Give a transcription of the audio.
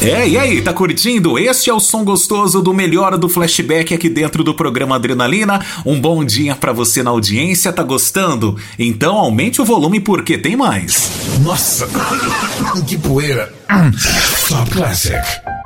E aí, tá curtindo? Este é o som gostoso do melhor do flashback aqui dentro do programa Adrenalina. Um bom dia pra você na audiência, tá gostando? Então aumente o volume porque tem mais. Nossa, que poeira. Top Classic.